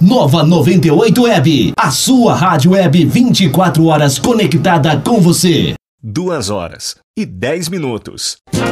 Nova 98 Web, a sua rádio web 24 horas conectada com você. 2h10.